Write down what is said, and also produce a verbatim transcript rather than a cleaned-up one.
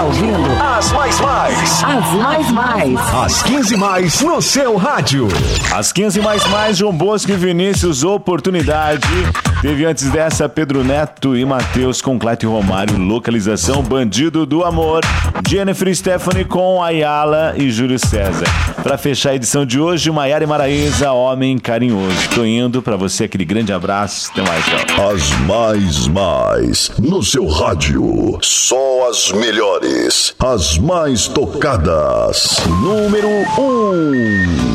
ouvindo As Mais Mais. As Mais Mais. As quinze mais no seu rádio. As quinze mais mais, João Bosco e Vinícius, oportunidade. Teve antes dessa Pedro Neto e Matheus com Clayton Romário, localização Bandido do Amor. Jennifer Stephanie com Ayala e Júlio César. Pra fechar a edição de hoje, Maiara e Maraísa, Homem Carinhoso. Tô indo, pra você aquele grande abraço. Até mais, tchau. As Mais Mais no seu rádio. Só as melhores, as mais tocadas. Número um.